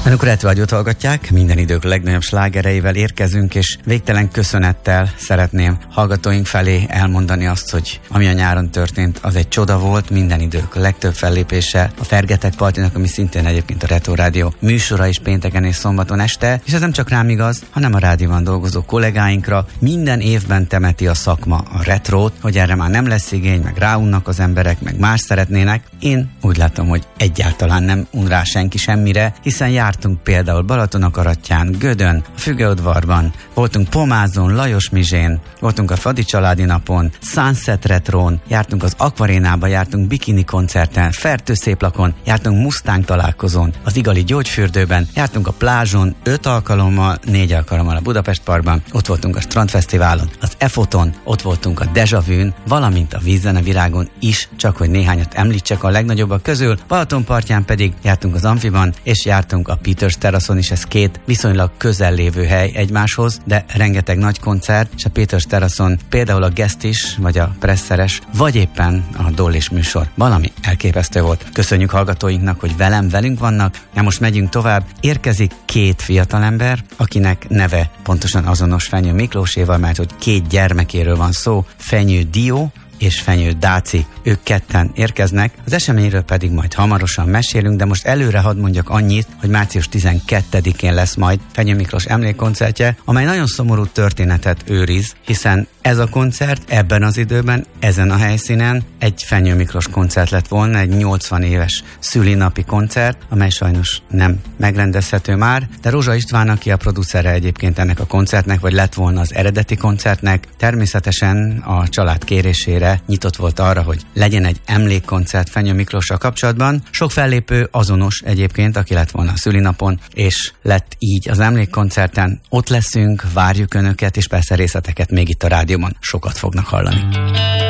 Önök a Retro Rádiót hallgatják, minden idők legnagyobb slágereivel érkezünk, és végtelen köszönettel szeretném hallgatóink felé elmondani azt, hogy ami a nyáron történt, az egy csoda volt, minden idők legtöbb fellépéssel a Fergetek Partinak, ami szintén egyébként a Retro Rádió műsora is pénteken és szombaton este, és ez nem csak rám igaz, hanem a rádióban dolgozó kollégáinkra. Minden évben temeti a szakma a retrót, hogy erre már nem lesz igény, meg ráunnak az emberek, meg más szeretnének. Én úgy látom, hogy egyáltalán nem un rá senki semmire, hiszen jártunk például Balatonakarattyán, Gödön, a Fügeudvarban, voltunk Pomázon, Lajosmizsén, voltunk a Fradi családi napon, Sunset Retrón, jártunk az Akvarénába, jártunk bikini koncerten, Fertőszéplakon, jártunk Mustang találkozón, az Igali gyógyfürdőben, jártunk a plázson 4 alkalommal a Budapest Parkban, ott voltunk a Strandfesztiválon, az EFOTon, ott voltunk a Deja Vu-n, valamint a Vízzenevirágon is, csak hogy néhányat említsek a legnagyobbak közül, Balatonpartján pedig jártunk az Amfiban, és jártunk a Peters Terraszon is, ez 2 viszonylag közel lévő hely egymáshoz, de rengeteg nagy koncert, és a Peters Terraszon például a Guest is, vagy a Presszeres, vagy éppen a Dollis műsor. Valami elképesztő volt. Köszönjük hallgatóinknak, hogy velünk vannak. Most megyünk tovább. Érkezik 2 fiatalember, akinek neve pontosan azonos Fenyő Miklóséval, mert hogy 2 gyermekéről van szó, Fenyő Dió és Fenyő Dáci. Ők ketten érkeznek, az eseményről pedig majd hamarosan mesélünk, de most előre hadd mondjak annyit, hogy március 12-én lesz majd Fenyő Miklós emlékkoncertje, amely nagyon szomorú történetet őriz, hiszen ez a koncert ebben az időben, ezen a helyszínen egy Fenyő Miklós koncert lett volna, egy 80 éves szülinapi koncert, amely sajnos nem megrendezhető már, de Rózsa István, aki a producere egyébként ennek a koncertnek, vagy lett volna az eredeti koncertnek, természetesen a család kérésére nyitott volt arra, hogy legyen egy emlékkoncert Fenyő Miklóssal kapcsolatban. Sok fellépő azonos egyébként, aki lett volna a szülinapon, és lett így az emlékkoncerten. Ott leszünk, várjuk Önöket, és persze részleteket még itt a rádióban sokat fognak hallani.